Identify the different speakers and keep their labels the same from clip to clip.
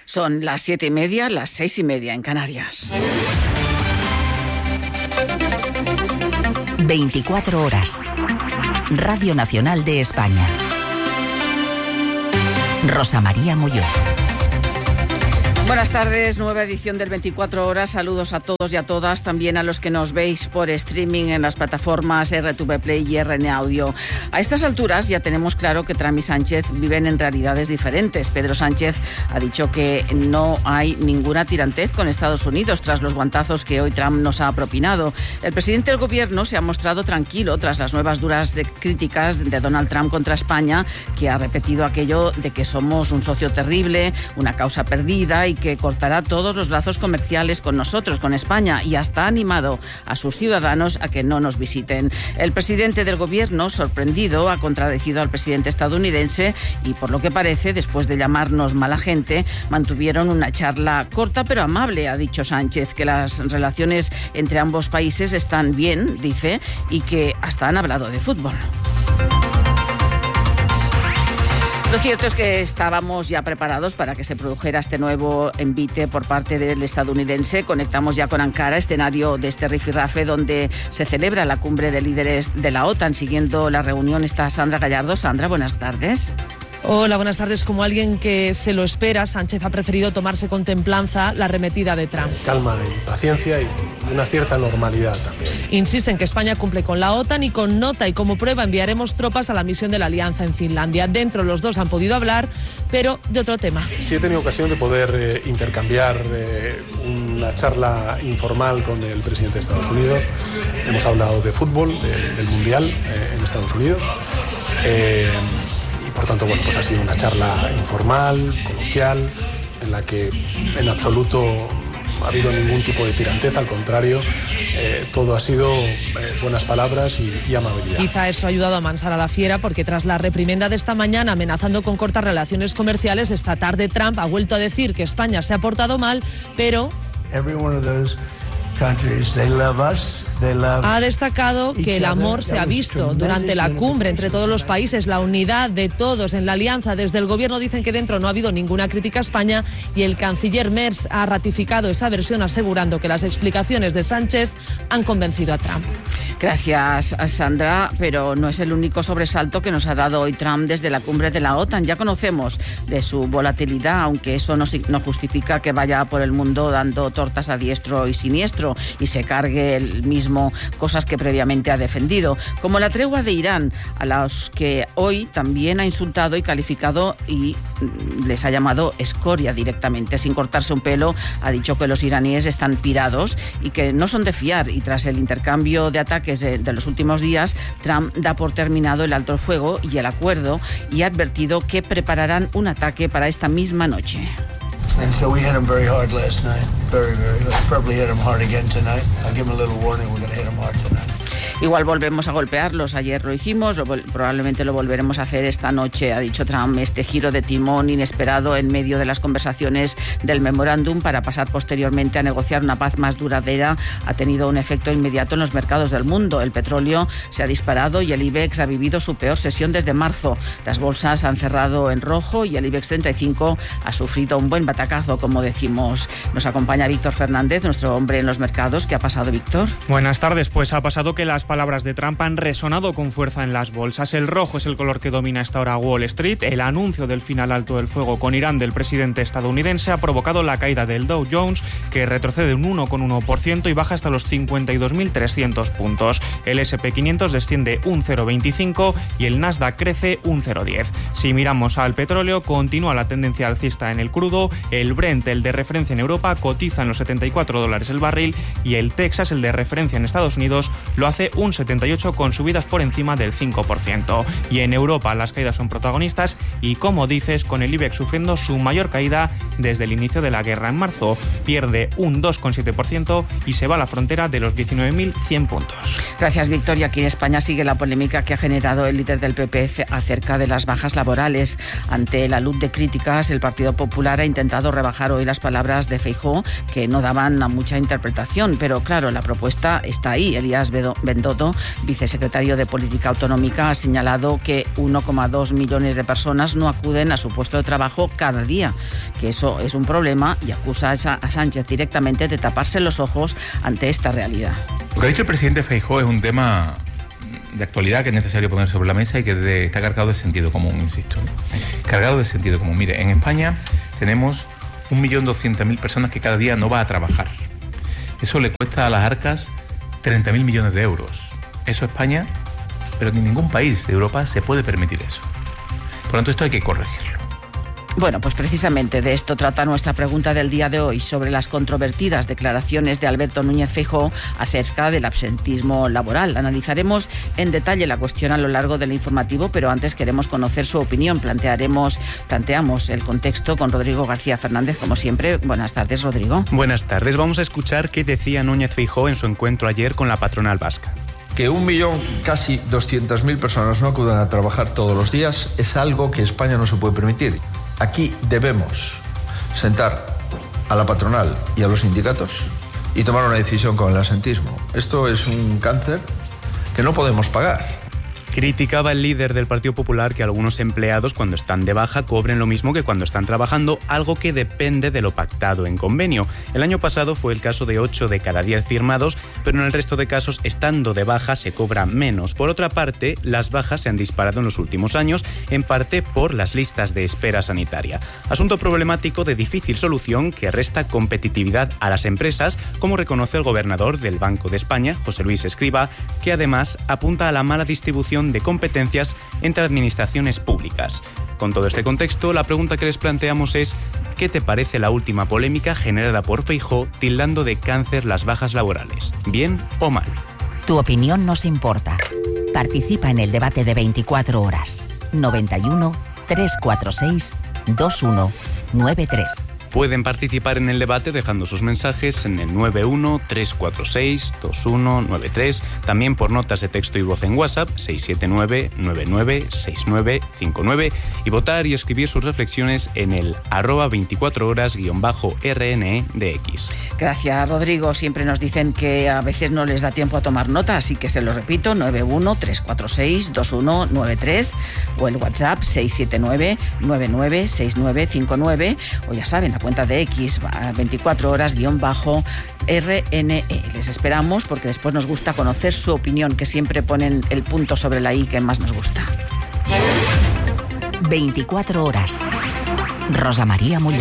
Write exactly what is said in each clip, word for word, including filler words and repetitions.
Speaker 1: Son las siete y media, las seis y media en Canarias.
Speaker 2: veinticuatro horas. Radio Nacional de España. Rosa María Molló.
Speaker 1: Buenas tardes, nueva edición del veinticuatro horas. Saludos a todos y a todas, también a los que nos veis por streaming en las plataformas R T V Play y R N Audio. A estas alturas ya tenemos claro que Trump y Sánchez viven en realidades diferentes. Pedro Sánchez ha dicho que no hay ninguna tirantez con Estados Unidos tras los guantazos que hoy Trump nos ha propinado. El presidente del gobierno se ha mostrado tranquilo tras las nuevas duras de críticas de Donald Trump contra España, que ha repetido aquello de que somos un socio terrible, una causa perdida y que cortará todos los lazos comerciales con nosotros, con España, y hasta ha animado a sus ciudadanos a que no nos visiten. El presidente del gobierno, sorprendido, ha contradecido al presidente estadounidense y, por lo que parece, después de llamarnos mala gente, mantuvieron una charla corta pero amable. Ha dicho Sánchez que las relaciones entre ambos países están bien, dice, y que hasta han hablado de fútbol. Lo cierto es que estábamos ya preparados para que se produjera este nuevo envite por parte del estadounidense. Conectamos ya con Ankara, escenario de este rifirrafe donde se celebra la cumbre de líderes de la OTAN. Siguiendo la reunión está Sandra Gallardo. Sandra, buenas tardes.
Speaker 3: Hola, buenas tardes. Como alguien que se lo espera, Sánchez ha preferido tomarse con templanza la arremetida de Trump.
Speaker 4: Calma y paciencia y una cierta normalidad también.
Speaker 3: Insiste en que España cumple con la OTAN y con nota, y como prueba enviaremos tropas a la misión de la Alianza en Finlandia. Dentro los dos han podido hablar, pero de otro tema.
Speaker 4: Sí he tenido ocasión de poder eh, intercambiar eh, una charla informal con el presidente de Estados Unidos. Hemos hablado de fútbol, de, del Mundial eh, en Estados Unidos. Eh, Por tanto, bueno, pues ha sido una charla informal, coloquial, en la que en absoluto ha habido ningún tipo de tiranteza, al contrario, eh, todo ha sido eh, buenas palabras y, y amabilidad.
Speaker 3: Quizá eso ha ayudado a amansar a la fiera, porque tras la reprimenda de esta mañana amenazando con cortar relaciones comerciales, esta tarde Trump ha vuelto a decir que España se ha portado mal, pero ha destacado que el amor se ha visto durante la cumbre entre todos los países, la unidad de todos en la alianza. Desde el gobierno dicen que dentro no ha habido ninguna crítica a España, y el canciller Merz ha ratificado esa versión, asegurando que las explicaciones de Sánchez han convencido a Trump.
Speaker 1: Gracias, Sandra, pero no es el único sobresalto que nos ha dado hoy Trump desde la cumbre de la OTAN. Ya conocemos de su volatilidad, aunque eso no, no justifica que vaya por el mundo dando tortas a diestro y siniestro y se cargue el mismo cosas que previamente ha defendido, como la tregua de Irán, a los que hoy también ha insultado y calificado y les ha llamado escoria directamente, sin cortarse un pelo. Ha dicho que los iraníes están pirados y que no son de fiar, y tras el intercambio de ataques de, de los últimos días, Trump da por terminado el alto el fuego y el acuerdo, y ha advertido que prepararán un ataque para esta misma noche.
Speaker 5: And so we hit him very hard last night. Very, very hard. Probably hit him hard again tonight. I'll give him a little warning. We're going to hit him hard tonight.
Speaker 1: Igual volvemos a golpearlos. Ayer lo hicimos, lo, probablemente lo volveremos a hacer esta noche, ha dicho Trump. Este giro de timón inesperado en medio de las conversaciones del memorándum para pasar posteriormente a negociar una paz más duradera ha tenido un efecto inmediato en los mercados del mundo. El petróleo se ha disparado y el IBEX ha vivido su peor sesión desde marzo. Las bolsas han cerrado en rojo y el IBEX treinta y cinco ha sufrido un buen batacazo, como decimos. Nos acompaña Víctor Fernández, nuestro hombre en los mercados. ¿Qué ha pasado, Víctor?
Speaker 6: Buenas tardes. Pues ha pasado que las palabras de Trump han resonado con fuerza en las bolsas. El rojo es el color que domina esta hora Wall Street. El anuncio del final alto del fuego con Irán del presidente estadounidense ha provocado la caída del Dow Jones, que retrocede un uno coma uno por ciento y baja hasta los cincuenta y dos mil trescientos puntos. El ese and pe quinientos desciende un cero coma veinticinco y el Nasdaq crece un cero coma diez. Si miramos al petróleo, continúa la tendencia alcista en el crudo. El Brent, el de referencia en Europa, cotiza en los setenta y cuatro dólares el barril, y el Texas, el de referencia en Estados Unidos, lo hace un setenta y ocho con subidas por encima del cinco por ciento. Y en Europa las caídas son protagonistas y, como dices, con el IBEX sufriendo su mayor caída desde el inicio de la guerra en marzo. Pierde un dos coma siete por ciento y se va a la frontera de los diecinueve mil cien puntos.
Speaker 1: Gracias, Víctor. Y aquí en España sigue la polémica que ha generado el líder del P P acerca de las bajas laborales. Ante la luz de críticas, el Partido Popular ha intentado rebajar hoy las palabras de Feijóo, que no daban a mucha interpretación, pero claro, la propuesta está ahí. Elías Bendodo Bendodo, vicesecretario de Política Autonómica, ha señalado que uno coma dos millones de personas no acuden a su puesto de trabajo cada día, que eso es un problema, y acusa a Sánchez directamente de taparse los ojos ante esta realidad.
Speaker 7: Lo que ha dicho el presidente Feijóo es un tema de actualidad que es necesario poner sobre la mesa y que de, está cargado de sentido común, insisto. Cargado de sentido común. Mire, en España tenemos un millón doscientas mil personas que cada día no va a trabajar. Eso le cuesta a las arcas treinta mil millones de euros. Eso España, pero ni ningún país de Europa se puede permitir eso. Por lo tanto, esto hay que corregirlo.
Speaker 1: Bueno, pues precisamente de esto trata nuestra pregunta del día de hoy, sobre las controvertidas declaraciones de Alberto Núñez Feijóo acerca del absentismo laboral. Analizaremos en detalle la cuestión a lo largo del informativo, pero antes queremos conocer su opinión. Plantearemos, planteamos el contexto con Rodrigo García Fernández, como siempre. Buenas tardes, Rodrigo.
Speaker 8: Buenas tardes. Vamos a escuchar qué decía Núñez Feijóo en su encuentro ayer con la patronal vasca.
Speaker 9: Que un millón, casi doscientas mil personas no acudan a trabajar todos los días es algo que España no se puede permitir. Aquí debemos sentar a la patronal y a los sindicatos y tomar una decisión con el absentismo. Esto es un cáncer que no podemos pagar.
Speaker 8: Criticaba el líder del Partido Popular que algunos empleados cuando están de baja cobren lo mismo que cuando están trabajando, algo que depende de lo pactado en convenio. El año pasado fue el caso de ocho de cada diez firmados, pero en el resto de casos, estando de baja, se cobra menos. Por otra parte, las bajas se han disparado en los últimos años, en parte por las listas de espera sanitaria. Asunto problemático de difícil solución que resta competitividad a las empresas, como reconoce el gobernador del Banco de España, José Luis Escrivá, que además apunta a la mala distribución de competencias entre administraciones públicas. Con todo este contexto, la pregunta que les planteamos es: ¿qué te parece la última polémica generada por Feijóo tildando de cáncer las bajas laborales? ¿Bien o mal?
Speaker 2: Tu opinión nos importa. Participa en el debate de veinticuatro horas. noventa y uno, trescientos cuarenta y seis, veintiuno noventa y tres.
Speaker 8: Pueden participar en el debate dejando sus mensajes en el nueve uno, tres cuatro seis, dos uno nueve tres, también por notas de texto y voz en WhatsApp seis siete nueve, nueve nueve seis nueve cinco nueve, y votar y escribir sus reflexiones en el arroba veinticuatro horas guión bajo R N E de X.
Speaker 1: Gracias, Rodrigo. Siempre nos dicen que a veces no les da tiempo a tomar nota, así que se lo repito: nueve uno, tres cuatro seis, dos uno nueve tres, o el WhatsApp seis siete nueve, nueve nueve seis nueve cinco nueve, o ya saben, la cuenta de X, veinticuatro horas guión bajo R N E. Les esperamos porque después nos gusta conocer su opinión, que siempre ponen el punto sobre la I que más nos gusta.
Speaker 2: veinticuatro horas. Rosa María Molló.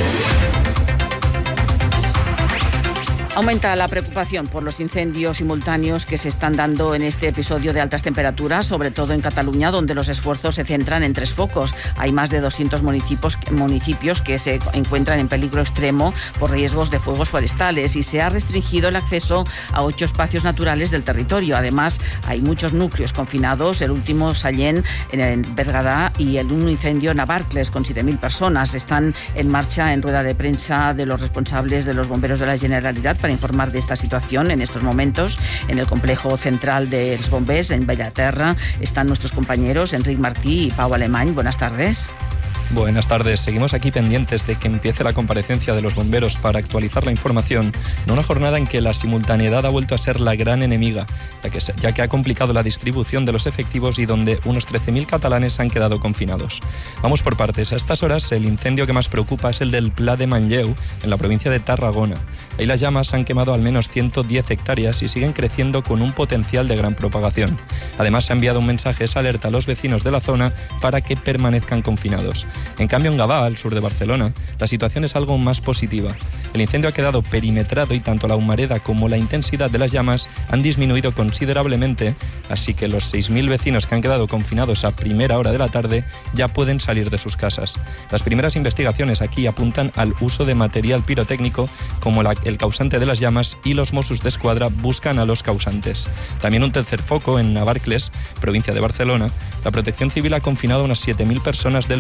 Speaker 1: Aumenta la preocupación por los incendios simultáneos que se están dando en este episodio de altas temperaturas, sobre todo en Cataluña, donde los esfuerzos se centran en tres focos. Hay más de doscientos municipios, municipios que se encuentran en peligro extremo por riesgos de fuegos forestales, y se ha restringido el acceso a ocho espacios naturales del territorio. Además, hay muchos núcleos confinados, el último Sallent en Bergadá y el un incendio en Navarcles con siete mil personas. Están en marcha en rueda de prensa de los responsables de los bomberos de la Generalitat para informar de esta situación en estos momentos. En el complejo central de los bombers, en Bellaterra, están nuestros compañeros Enric Martí y Pau Alemany. Buenas tardes.
Speaker 10: Buenas tardes. Seguimos aquí pendientes de que empiece la comparecencia de los bomberos para actualizar la información en una jornada en que la simultaneidad ha vuelto a ser la gran enemiga, ya que, ya que ha complicado la distribución de los efectivos y donde unos trece mil catalanes han quedado confinados. Vamos por partes. A estas horas, el incendio que más preocupa es el del Pla de Manlleu, en la provincia de Tarragona. Ahí las llamas han quemado al menos ciento diez hectáreas y siguen creciendo con un potencial de gran propagación. Además, se ha enviado un mensaje de alerta a los vecinos de la zona para que permanezcan confinados. En cambio, en Gavà, al sur de Barcelona, la situación es algo más positiva. El incendio ha quedado perimetrado y tanto la humareda como la intensidad de las llamas han disminuido considerablemente, así que los seis mil vecinos que han quedado confinados a primera hora de la tarde ya pueden salir de sus casas. Las primeras investigaciones aquí apuntan al uso de material pirotécnico como la, el causante de las llamas, y los Mossos d'Esquadra buscan a los causantes. También un tercer foco en Navarcles, provincia de Barcelona. La Protección Civil ha confinado a unas siete mil personas del municipio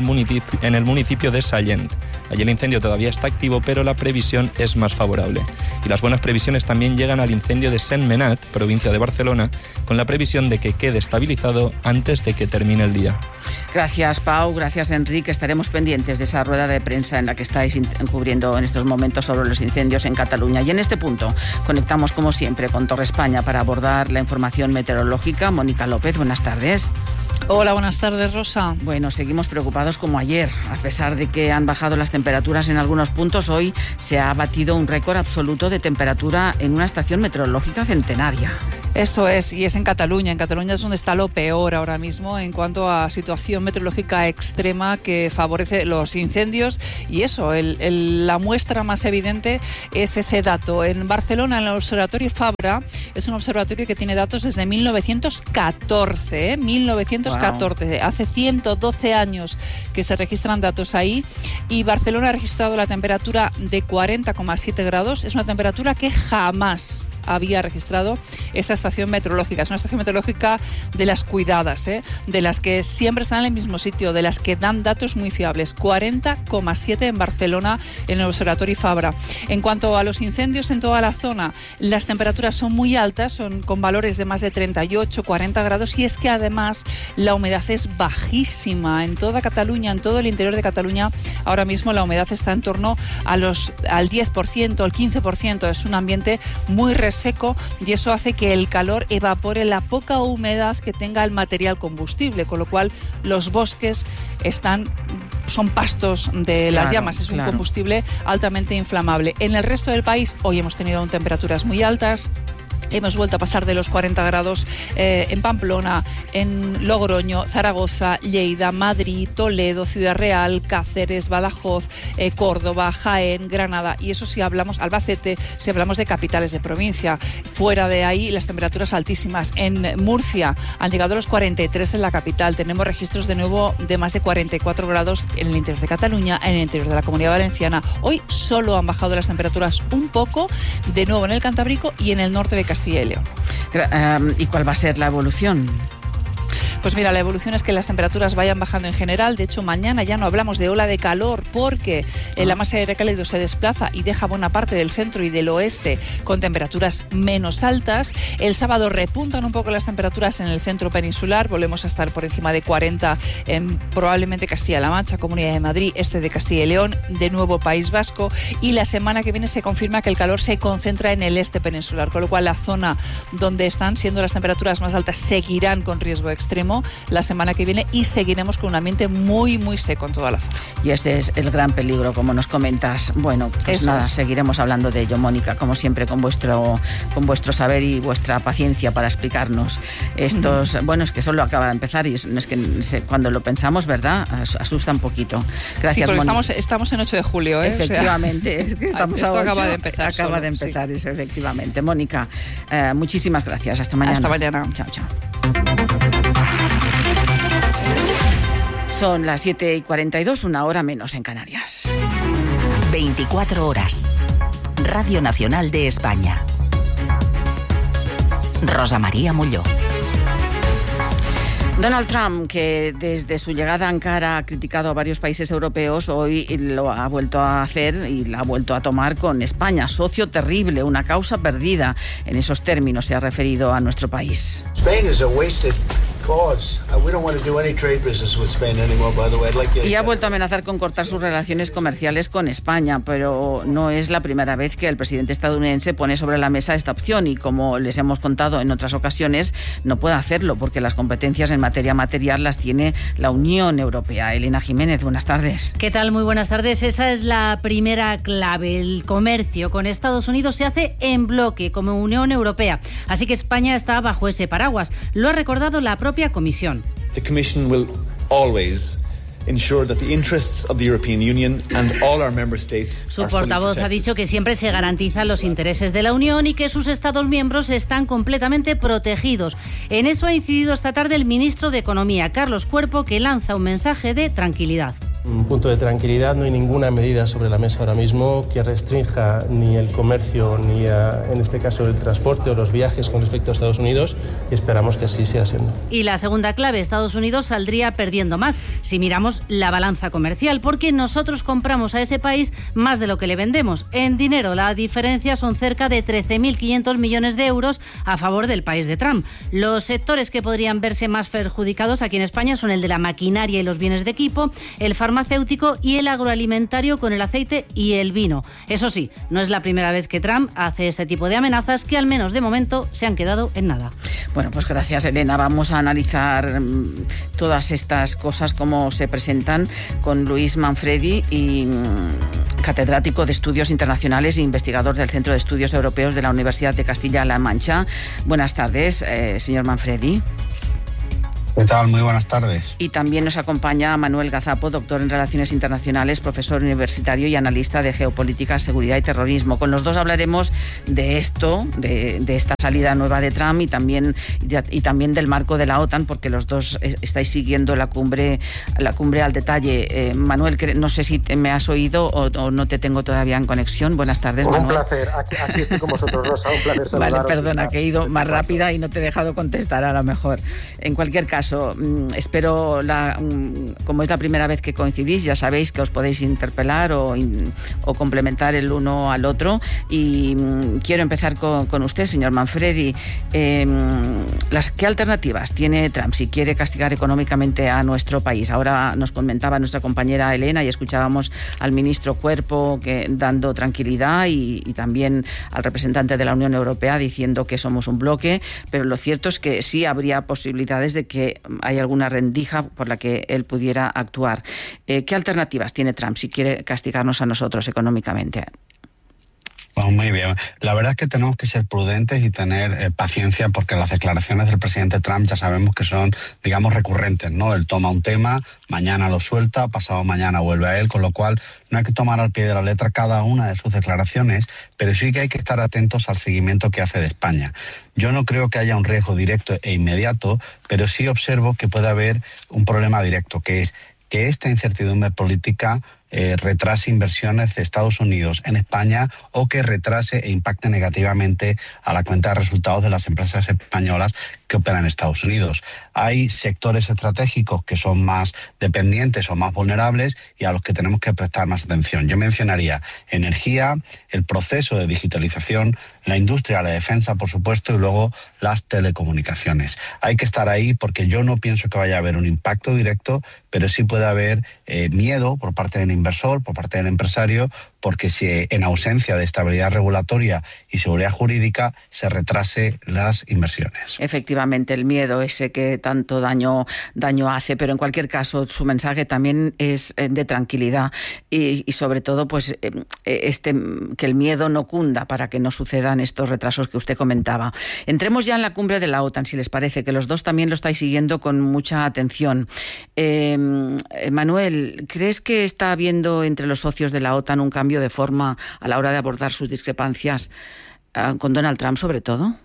Speaker 10: en el municipio de Sallent. Allí el incendio todavía está activo, pero la previsión es más favorable. Y las buenas previsiones también llegan al incendio de Sentmenat, provincia de Barcelona, con la previsión de que quede estabilizado antes de que termine el día.
Speaker 1: Gracias, Pau. Gracias, Enrique. Estaremos pendientes de esa rueda de prensa en la que estáis cubriendo en estos momentos sobre los incendios en Cataluña. Y en este punto conectamos, como siempre, con Torre España para abordar la información meteorológica. Mónica López, buenas tardes.
Speaker 11: Hola, buenas tardes, Rosa.
Speaker 1: Bueno, seguimos preocupados como ayer. A pesar de que han bajado las temperaturas en algunos puntos, hoy se ha batido un récord absoluto de temperatura en una estación meteorológica centenaria.
Speaker 11: Eso es, y es en Cataluña. En Cataluña es donde está lo peor ahora mismo en cuanto a situación meteorológica extrema que favorece los incendios. Y eso, el, el, la muestra más evidente es ese dato. En Barcelona, en el Observatorio Fabra, es un observatorio que tiene datos desde mil novecientos catorce, ¿eh? mil novecientos catorce, wow. Hace ciento doce años que se registran datos ahí. Y Barcelona ha registrado la temperatura de cuarenta coma siete grados. Es una temperatura que jamás había registrado esa estación meteorológica. Es una estación meteorológica de las cuidadas, ¿eh? de las que siempre están en el mismo sitio, de las que dan datos muy fiables. cuarenta coma siete en Barcelona, en el Observatorio Fabra. En cuanto a los incendios en toda la zona, las temperaturas son muy altas, son con valores de más de treinta y ocho, cuarenta grados, y es que además la humedad es bajísima en toda Cataluña, en todo el interior de Cataluña. Ahora mismo la humedad está en torno a los, al diez por ciento, al quince por ciento. Es un ambiente muy seco y eso hace que el calor evapore la poca humedad que tenga el material combustible, con lo cual los bosques están son pastos de las claro, llamas, es un claro. combustible altamente inflamable. En el resto del país hoy hemos tenido temperaturas muy altas. Hemos vuelto a pasar de los cuarenta grados eh, en Pamplona, en Logroño, Zaragoza, Lleida, Madrid, Toledo, Ciudad Real, Cáceres, Badajoz, eh, Córdoba, Jaén, Granada. Y eso si hablamos, Albacete, si hablamos de capitales de provincia. Fuera de ahí, las temperaturas altísimas. En Murcia han llegado a los cuarenta y tres en la capital. Tenemos registros de nuevo de más de cuarenta y cuatro grados en el interior de Cataluña, en el interior de la Comunidad Valenciana. Hoy solo han bajado las temperaturas un poco, de nuevo en el Cantábrico y en el norte de Castilla y León.
Speaker 1: ¿Y cuál va a ser la evolución?
Speaker 11: Pues mira, la evolución es que las temperaturas vayan bajando en general. De hecho, mañana ya no hablamos de ola de calor porque ah. la masa de aire cálido se desplaza y deja buena parte del centro y del oeste con temperaturas menos altas. El sábado repuntan un poco las temperaturas en el centro peninsular. Volvemos a estar por encima de cuarenta en probablemente Castilla-La Mancha, Comunidad de Madrid, este de Castilla y León, de nuevo País Vasco. Y la semana que viene se confirma que el calor se concentra en el este peninsular, con lo cual la zona donde están siendo las temperaturas más altas seguirán con riesgo extremo la semana que viene y seguiremos con un ambiente muy, muy seco en toda la zona.
Speaker 1: Y este es el gran peligro, como nos comentas. Bueno, pues Eso nada, es. seguiremos hablando de ello, Mónica, como siempre, con vuestro, con vuestro saber y vuestra paciencia para explicarnos estos... Uh-huh. Bueno, es que solo acaba de empezar y es, es que cuando lo pensamos, ¿verdad? Asusta un poquito. Gracias,
Speaker 11: sí, porque
Speaker 1: Mónica.
Speaker 11: Estamos, estamos en ocho de julio, ¿eh?
Speaker 1: Efectivamente,
Speaker 11: o sea,
Speaker 1: es que estamos
Speaker 11: esto
Speaker 1: a ocho,
Speaker 11: acaba de empezar.
Speaker 1: Acaba
Speaker 11: solo,
Speaker 1: de empezar,
Speaker 11: sí.
Speaker 1: eso, efectivamente. Mónica, eh, muchísimas gracias. Hasta mañana.
Speaker 11: Hasta mañana.
Speaker 1: Chao, chao. Son las siete y cuarenta y dos, una hora menos en Canarias.
Speaker 2: veinticuatro horas. Radio Nacional de España. Rosa María Molló.
Speaker 1: Donald Trump, que desde su llegada a Ankara ha criticado a varios países europeos, hoy lo ha vuelto a hacer y la ha vuelto a tomar con España. Socio terrible, una causa perdida. En esos términos se ha referido a nuestro país. Y ha vuelto a amenazar con cortar sus relaciones comerciales con España, pero no es la primera vez que el presidente estadounidense pone sobre la mesa esta opción y, como les hemos contado en otras ocasiones, no puede hacerlo porque las competencias en materia material las tiene la Unión Europea. Elena Jiménez, buenas tardes.
Speaker 12: ¿Qué tal? Muy buenas tardes. Esa es la primera clave. El comercio con Estados Unidos se hace en bloque como Unión Europea. Así que España está bajo ese paraguas. Lo ha recordado la propia Comisión.
Speaker 13: The Commission will always ensure that the interests of the European Union and all our member states
Speaker 12: Su portavoz ha dicho que siempre se garantizan los intereses de la Unión y que sus Estados miembros están completamente protegidos. En eso ha incidido esta tarde el ministro de Economía, Carlos Cuerpo, que lanza un mensaje de tranquilidad.
Speaker 14: Un punto de tranquilidad, no hay ninguna medida sobre la mesa ahora mismo que restrinja ni el comercio ni a, en este caso el transporte o los viajes con respecto a Estados Unidos, y esperamos que así siga siendo.
Speaker 12: Y la segunda clave, Estados Unidos saldría perdiendo más si miramos la balanza comercial, porque nosotros compramos a ese país más de lo que le vendemos. En dinero, la diferencia son cerca de trece mil quinientos millones de euros a favor del país de Trump. Los sectores que podrían verse más perjudicados aquí en España son el de la maquinaria y los bienes de equipo, el farmacéutico y el agroalimentario con el aceite y el vino. Eso sí, no es la primera vez que Trump hace este tipo de amenazas que al menos de momento se han quedado en nada.
Speaker 1: Bueno, pues gracias, Elena. Vamos a analizar mmm, todas estas cosas como se presentan con Luis Manfredi, y mmm, catedrático de Estudios Internacionales e investigador del Centro de Estudios Europeos de la Universidad de Castilla-La Mancha. Buenas tardes, eh, señor Manfredi.
Speaker 15: ¿Qué tal? Muy buenas tardes.
Speaker 1: Y también nos acompaña Manuel Gazapo, doctor en Relaciones Internacionales, profesor universitario y analista de geopolítica, seguridad y terrorismo. Con los dos hablaremos de esto, de, de esta salida nueva de Trump y también, de, y también del marco de la OTAN, porque los dos estáis siguiendo la cumbre, la cumbre al detalle. Eh, Manuel, no sé si me has oído o, o no te tengo todavía en conexión. Buenas tardes,
Speaker 16: Un
Speaker 1: Manuel.
Speaker 16: placer. Aquí, aquí estoy con vosotros, Rosa. Un placer saludaros.
Speaker 1: Vale, perdona, que he ido más rápida y no te he dejado contestar a lo mejor. En cualquier caso, espero, la, como es la primera vez que coincidís, ya sabéis que os podéis interpelar o, o complementar el uno al otro, y quiero empezar con, con usted, señor Manfredi. Eh, las, ¿Qué alternativas tiene Trump si quiere castigar económicamente a nuestro país? Ahora nos comentaba nuestra compañera Elena y escuchábamos al ministro Cuerpo que, dando tranquilidad, y, y también al representante de la Unión Europea diciendo que somos un bloque, pero lo cierto es que sí habría posibilidades de que hay alguna rendija por la que él pudiera actuar. Eh, ¿Qué alternativas tiene Trump si quiere castigarnos a nosotros económicamente?
Speaker 15: Pues muy bien. La verdad es que tenemos que ser prudentes y tener eh, paciencia, porque las declaraciones del presidente Trump ya sabemos que son, digamos, recurrentes, ¿no? Él toma un tema, mañana lo suelta, pasado mañana vuelve a él, con lo cual no hay que tomar al pie de la letra cada una de sus declaraciones, pero sí que hay que estar atentos al seguimiento que hace de España. Yo no creo que haya un riesgo directo e inmediato, pero sí observo que puede haber un problema directo, que es que esta incertidumbre política eh, retrase inversiones de Estados Unidos en España, o que retrase e impacte negativamente a la cuenta de resultados de las empresas españolas que operan en Estados Unidos. Hay sectores estratégicos que son más dependientes o más vulnerables y a los que tenemos que prestar más atención. Yo mencionaría energía, el proceso de digitalización, la industria, la defensa, por supuesto, y luego las telecomunicaciones. Hay que estar ahí porque yo no pienso que vaya a haber un impacto directo, pero sí puede haber eh, miedo por parte del inversor, por parte del empresario, porque si en ausencia de estabilidad regulatoria y seguridad jurídica se retrase las inversiones.
Speaker 1: Efectivamente, el miedo ese que tanto daño, daño hace, pero en cualquier caso su mensaje también es de tranquilidad y, y sobre todo pues este, que el miedo no cunda para que no sucedan estos retrasos que usted comentaba. Entremos ya en la cumbre de la OTAN, si les parece, que los dos también lo estáis siguiendo con mucha atención. Eh, Manuel, ¿crees que está habiendo entre los socios de la OTAN un cambio de forma a la hora de abordar sus discrepancias uh, con Donald Trump sobre todo?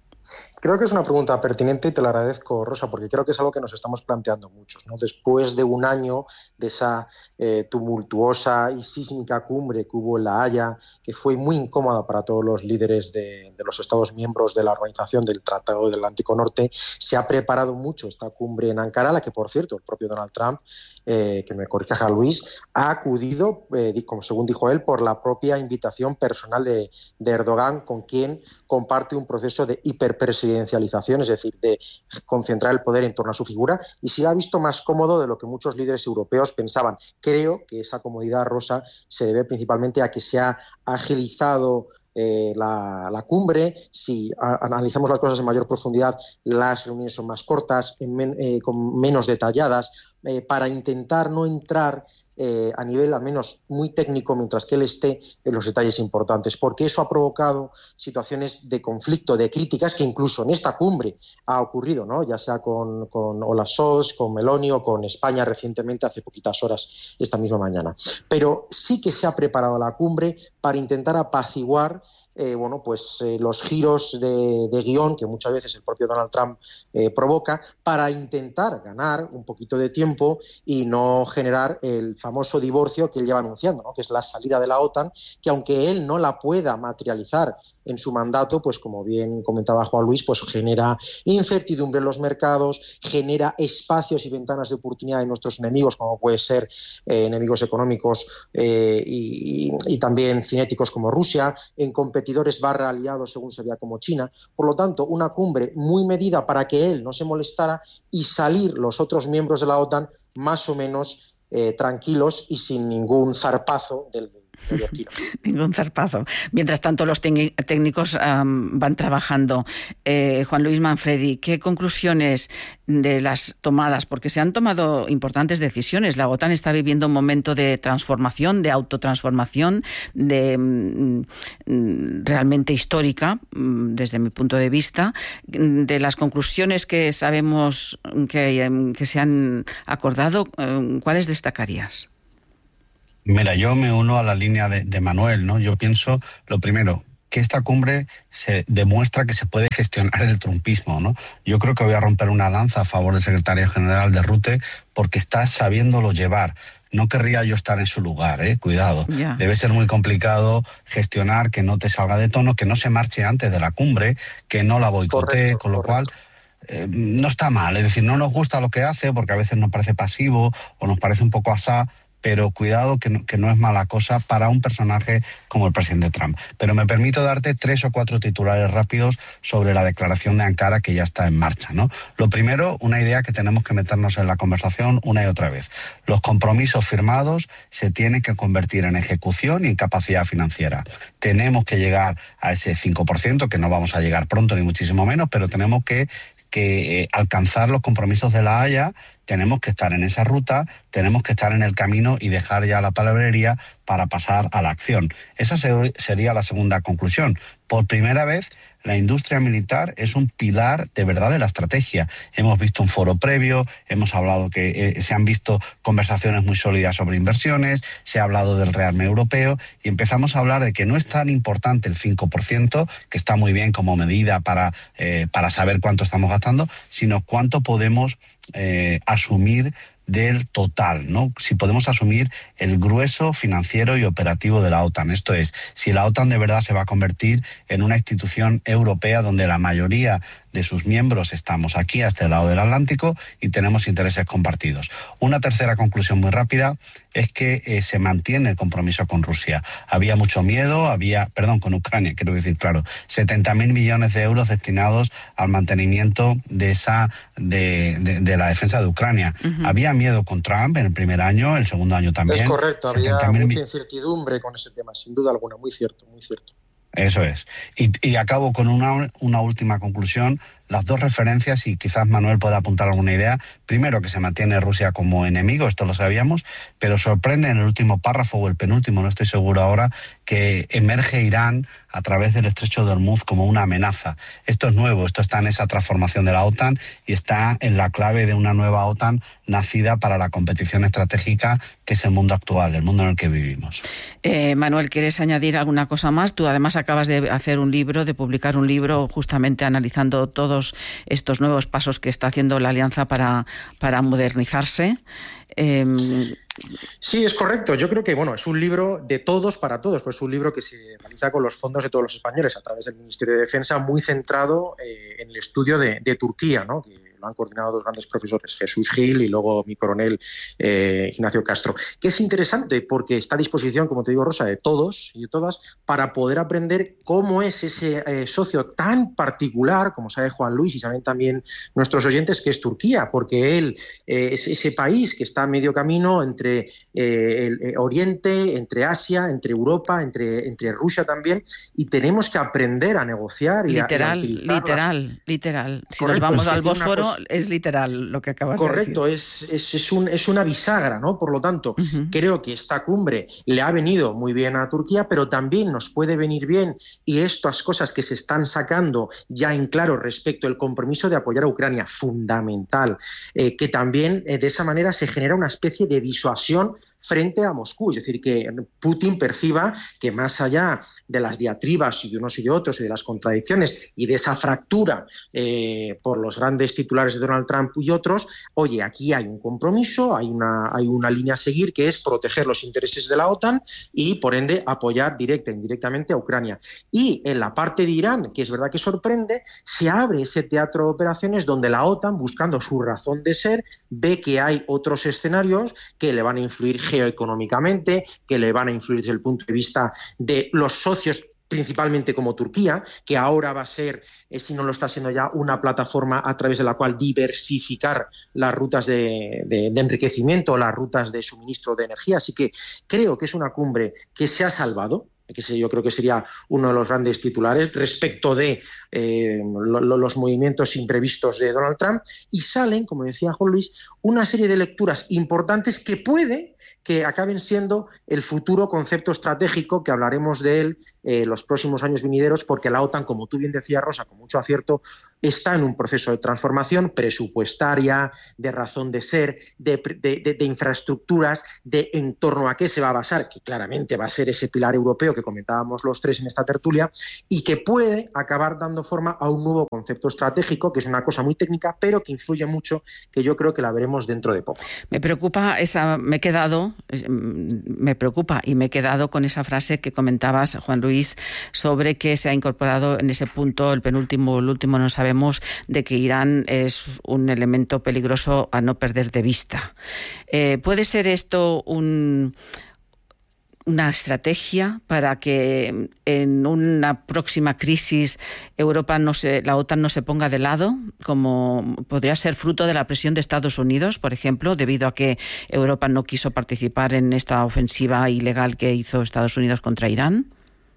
Speaker 16: Creo que es una pregunta pertinente y te la agradezco, Rosa, porque creo que es algo que nos estamos planteando muchos, ¿no? Después de un año de esa eh, tumultuosa y sísmica cumbre que hubo en La Haya, que fue muy incómoda para todos los líderes de, de los Estados miembros de la Organización del Tratado del Atlántico Norte, se ha preparado mucho esta cumbre en Ankara, a la que, por cierto, el propio Donald Trump, eh, que me corrija Luis, ha acudido, eh, como según dijo él, por la propia invitación personal de, de Erdogan, con quien comparte un proceso de hiperpresidencialización, es decir, de concentrar el poder en torno a su figura, y se ha visto más cómodo de lo que muchos líderes europeos pensaban. Creo que esa comodidad, Rosa, se debe principalmente a que se ha agilizado eh, la, la cumbre. Si a, analizamos las cosas en mayor profundidad, las reuniones son más cortas, en men, eh, con menos detalladas, eh, para intentar no entrar Eh, a nivel al menos muy técnico, mientras que él esté en los detalles importantes, porque eso ha provocado situaciones de conflicto, de críticas, que incluso en esta cumbre ha ocurrido, ¿no? Ya sea con, con Olaf Scholz, con Meloni o con España recientemente, hace poquitas horas, esta misma mañana. Pero sí que se ha preparado la cumbre para intentar apaciguar eh, bueno, pues eh, los giros de, de guión que muchas veces el propio Donald Trump eh, provoca para intentar ganar un poquito de tiempo y no generar el famoso divorcio que él lleva anunciando, ¿no? Que es la salida de la OTAN, que aunque él no la pueda materializar en su mandato, pues como bien comentaba Juan Luis, pues genera incertidumbre en los mercados, genera espacios y ventanas de oportunidad en nuestros enemigos, como puede ser eh, enemigos económicos eh, y, y, y también cinéticos como Rusia, en competidores barra aliados según se vea como China. Por lo tanto, una cumbre muy medida para que él no se molestara y salir los otros miembros de la OTAN más o menos eh, tranquilos y sin ningún zarpazo del
Speaker 1: Ningún zarpazo. Mientras tanto, los técnicos um, van trabajando. Eh, Juan Luis Manfredi, ¿qué conclusiones de las tomadas? Porque se han tomado importantes decisiones. La OTAN está viviendo un momento de transformación, de autotransformación, de mm, realmente histórica, mm, desde mi punto de vista. De las conclusiones que sabemos que, que se han acordado, ¿cuáles destacarías?
Speaker 15: Mira, yo me uno a la línea de, de Manuel, ¿no? Yo pienso, lo primero, que esta cumbre se demuestra que se puede gestionar el trumpismo, ¿no? Yo creo que voy a romper una lanza a favor del secretario general de Rutte porque está sabiéndolo llevar. No querría yo estar en su lugar, ¿eh? Cuidado. Yeah. Debe ser muy complicado gestionar que no te salga de tono, que no se marche antes de la cumbre, que no la boicotee, con lo correcto. cual... Eh, no está mal, es decir, no nos gusta lo que hace porque a veces nos parece pasivo o nos parece un poco asá, pero cuidado que no, que no es mala cosa para un personaje como el presidente Trump. Pero me permito darte tres o cuatro titulares rápidos sobre la declaración de Ankara que ya está en marcha, ¿no? Lo primero, una idea que tenemos que meternos en la conversación una y otra vez. Los compromisos firmados se tienen que convertir en ejecución y en capacidad financiera. Tenemos que llegar a ese cinco por ciento, que no vamos a llegar pronto ni muchísimo menos, pero tenemos que que eh, alcanzar los compromisos de la Haya, tenemos que estar en esa ruta, tenemos que estar en el camino y dejar ya la palabrería para pasar a la acción. Esa ser, sería la segunda conclusión. Por primera vez, la industria militar es un pilar de verdad de la estrategia. Hemos visto un foro previo, hemos hablado que eh, se han visto conversaciones muy sólidas sobre inversiones, se ha hablado del rearme europeo y empezamos a hablar de que no es tan importante el cinco por ciento, que está muy bien como medida para, eh, para saber cuánto estamos gastando, sino cuánto podemos eh, asumir del total, ¿no? Si podemos asumir el grueso financiero y operativo de la OTAN. Esto es, si la OTAN de verdad se va a convertir en una institución europea donde la mayoría de sus miembros estamos aquí, a este lado del Atlántico, y tenemos intereses compartidos. Una tercera conclusión muy rápida es que eh, se mantiene el compromiso con Rusia. Había mucho miedo, había, perdón, con Ucrania, quiero decir, claro, setenta mil millones de euros destinados al mantenimiento de esa de, de, de la defensa de Ucrania. Uh-huh. Había miedo con Trump en el primer año, el segundo año también.
Speaker 16: Es correcto, había mucha incertidumbre con ese tema, sin duda alguna, muy cierto, muy cierto.
Speaker 15: Eso es. Y, y acabo con una, una última conclusión. Las dos referencias, y quizás Manuel pueda apuntar alguna idea. Primero, que se mantiene Rusia como enemigo, esto lo sabíamos, pero sorprende en el último párrafo o el penúltimo, no estoy seguro ahora, que emerge Irán a través del estrecho de Hormuz como una amenaza. Esto es nuevo, esto está en esa transformación de la OTAN y está en la clave de una nueva OTAN nacida para la competición estratégica, que es el mundo actual, el mundo en el que vivimos.
Speaker 1: Eh, Manuel, ¿quieres añadir alguna cosa más? Tú además acabas de hacer un libro, de publicar un libro justamente analizando todos estos nuevos pasos que está haciendo la Alianza para, para modernizarse. Eh...
Speaker 16: Sí, es correcto. Yo creo que bueno, es un libro de todos para todos, pues es un libro que se realiza con los fondos de todos los españoles a través del Ministerio de Defensa, muy centrado eh, en el estudio de, de Turquía, ¿no? Que lo han coordinado dos grandes profesores, Jesús Gil y luego mi coronel eh, Ignacio Castro, que es interesante porque está a disposición, como te digo, Rosa, de todos y de todas para poder aprender cómo es ese eh, socio tan particular, como sabe Juan Luis y saben también nuestros oyentes, que es Turquía, porque él eh, es ese país que está a medio camino entre eh, el eh, Oriente, entre Asia, entre Europa, entre, entre Rusia también, y tenemos que aprender a negociar y
Speaker 1: literal,
Speaker 16: a, y a
Speaker 1: literal,
Speaker 16: las...
Speaker 1: literal. Si
Speaker 16: Correcto,
Speaker 1: nos vamos
Speaker 16: es que
Speaker 1: al Bósforo,
Speaker 16: cosa...
Speaker 1: es literal lo que acabas
Speaker 16: Correcto,
Speaker 1: de decir.
Speaker 16: Correcto, es, es, es, un, es una bisagra, ¿no? Por lo tanto, uh-huh. creo que esta cumbre le ha venido muy bien a Turquía, pero también nos puede venir bien, y estas cosas que se están sacando ya en claro respecto al compromiso de apoyar a Ucrania, fundamental, eh, que también eh, de esa manera se genera una especie de disuasión frente a Moscú. Es decir, que Putin perciba que más allá de las diatribas y de unos y de otros y de las contradicciones y de esa fractura eh, por los grandes titulares de Donald Trump y otros, oye, aquí hay un compromiso, hay una, hay una línea a seguir que es proteger los intereses de la OTAN y, por ende, apoyar directa e indirectamente a Ucrania. Y en la parte de Irán, que es verdad que sorprende, se abre ese teatro de operaciones donde la OTAN, buscando su razón de ser, ve que hay otros escenarios que le van a influir geoeconómicamente, que le van a influir desde el punto de vista de los socios, principalmente como Turquía, que ahora va a ser, eh, si no lo está siendo ya, una plataforma a través de la cual diversificar las rutas de, de, de enriquecimiento, las rutas de suministro de energía. Así que creo que es una cumbre que se ha salvado, que yo creo que sería uno de los grandes titulares respecto de eh, lo, lo, los movimientos imprevistos de Donald Trump, y salen, como decía Juan Luis, una serie de lecturas importantes que puede que acaben siendo el futuro concepto estratégico, que hablaremos de él eh, los próximos años venideros, porque la OTAN, como tú bien decías, Rosa, con mucho acierto, está en un proceso de transformación presupuestaria, de razón de ser, de, de, de, de infraestructuras, de en torno a qué se va a basar, que claramente va a ser ese pilar europeo que comentábamos los tres en esta tertulia, y que puede acabar dando forma a un nuevo concepto estratégico, que es una cosa muy técnica, pero que influye mucho, que yo creo que la veremos dentro de poco.
Speaker 1: Me preocupa esa, me he quedado, me preocupa y me he quedado con esa frase que comentabas, Juan Luis, sobre que se ha incorporado en ese punto, el penúltimo, el último no sabemos, de que Irán es un elemento peligroso a no perder de vista. Eh, ¿Puede ser esto un... una estrategia para que en una próxima crisis Europa no se, la OTAN no se ponga de lado, como podría ser fruto de la presión de Estados Unidos, por ejemplo, debido a que Europa no quiso participar en esta ofensiva ilegal que hizo Estados Unidos contra Irán?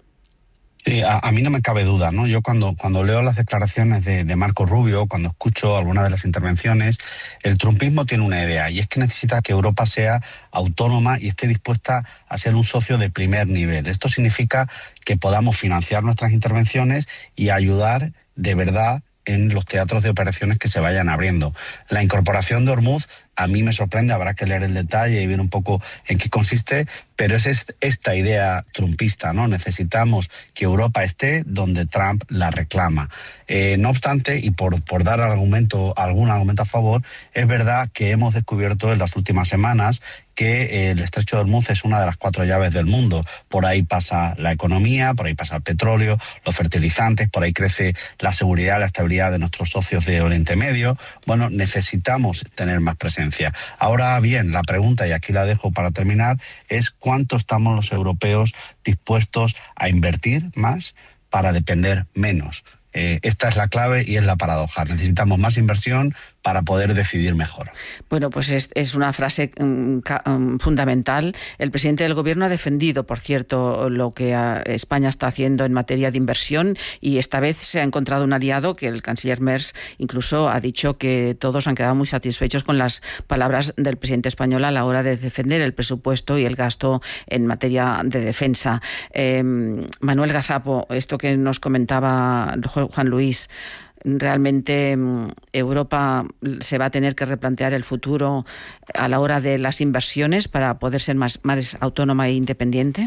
Speaker 15: Sí, a, a mí no me cabe duda, ¿no? Yo cuando, cuando leo las declaraciones de, de Marco Rubio, cuando escucho algunas de las intervenciones, el trumpismo tiene una idea, y es que necesita que Europa sea autónoma y esté dispuesta a ser un socio de primer nivel. Esto significa que podamos financiar nuestras intervenciones y ayudar de verdad en los teatros de operaciones que se vayan abriendo. La incorporación de Hormuz a mí me sorprende, habrá que leer el detalle y ver un poco en qué consiste, pero es esta idea trumpista, ¿no? Necesitamos que Europa esté donde Trump la reclama. Eh, no obstante, y por, por dar argumento, algún argumento a favor, es verdad que hemos descubierto en las últimas semanas que el estrecho de Hormuz es una de las cuatro llaves del mundo. Por ahí pasa la economía, por ahí pasa el petróleo, los fertilizantes, por ahí crece la seguridad, la estabilidad de nuestros socios de Oriente Medio. Bueno, necesitamos tener más presencia. Ahora bien, la pregunta, y aquí la dejo para terminar, es ¿cuánto estamos los europeos dispuestos a invertir más para depender menos? Eh, esta es la clave y es la paradoja. Necesitamos más inversión para poder decidir mejor.
Speaker 1: Bueno, pues es, es una frase um, um, fundamental. El presidente del Gobierno ha defendido, por cierto, lo que uh, España está haciendo en materia de inversión, y esta vez se ha encontrado un aliado, que el canciller Merz incluso ha dicho que todos han quedado muy satisfechos con las palabras del presidente español a la hora de defender el presupuesto y el gasto en materia de defensa. Eh, Manuel Gazapo, esto que nos comentaba Juan Luis, ¿realmente Europa se va a tener que replantear el futuro a la hora de las inversiones para poder ser más, más autónoma e independiente?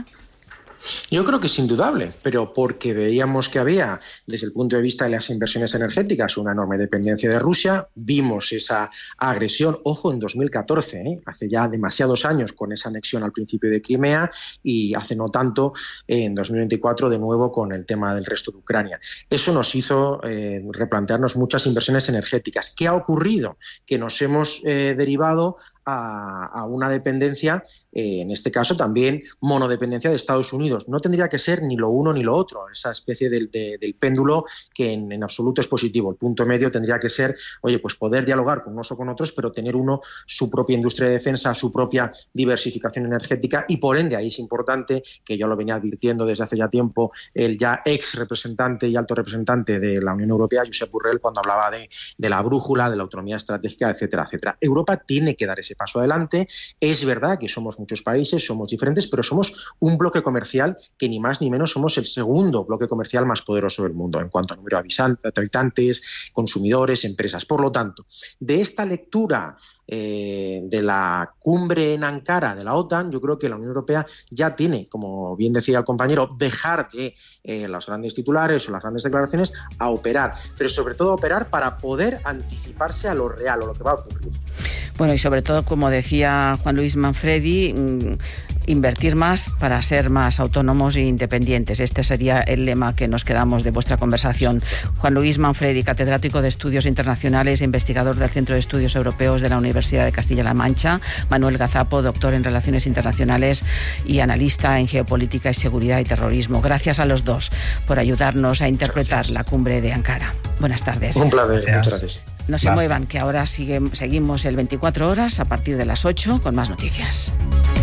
Speaker 16: Yo creo que es indudable, pero porque veíamos que había, desde el punto de vista de las inversiones energéticas, una enorme dependencia de Rusia. Vimos esa agresión, ojo, en dos mil catorce, ¿eh? hace ya demasiados años, con esa anexión al principio de Crimea, y hace no tanto, eh, en dos mil veinticuatro, de nuevo con el tema del resto de Ucrania. Eso nos hizo eh, replantearnos muchas inversiones energéticas. ¿Qué ha ocurrido? Que nos hemos eh, derivado a, a una dependencia, eh, en este caso también monodependencia de Estados Unidos. No tendría que ser ni lo uno ni lo otro, esa especie del, de, del péndulo que en, en absoluto es positivo. El punto medio tendría que ser, oye, pues poder dialogar con unos o con otros, pero tener uno su propia industria de defensa, su propia diversificación energética, y por ende ahí es importante, que yo lo venía advirtiendo desde hace ya tiempo, el ya ex representante y alto representante de la Unión Europea, Josep Borrell, cuando hablaba de, de la brújula, de la autonomía estratégica, etcétera, etcétera. Europa tiene que dar ese paso adelante. Es verdad que somos muchos países, somos diferentes, pero somos un bloque comercial que ni más ni menos somos el segundo bloque comercial más poderoso del mundo en cuanto a número de habitantes, consumidores, empresas. Por lo tanto, de esta lectura eh, de la cumbre en Ankara de la OTAN, yo creo que la Unión Europea ya tiene, como bien decía el compañero, dejar de eh, los grandes titulares o las grandes declaraciones a operar, pero sobre todo a operar para poder anticiparse a lo real o lo que va a ocurrir.
Speaker 1: Bueno, y sobre todo, como decía Juan Luis Manfredi, mmm, invertir más para ser más autónomos e independientes. Este sería el lema que nos quedamos de vuestra conversación. Juan Luis Manfredi, catedrático de Estudios Internacionales e investigador del Centro de Estudios Europeos de la Universidad de Castilla-La Mancha. Manuel Gazapo, doctor en Relaciones Internacionales y analista en Geopolítica y Seguridad y Terrorismo. Gracias a los dos por ayudarnos a interpretar gracias. La cumbre de Ankara. Buenas tardes.
Speaker 16: Un placer. Muchas gracias.
Speaker 1: No se muevan, que ahora sigue, seguimos el veinticuatro horas a partir de las ocho con más noticias.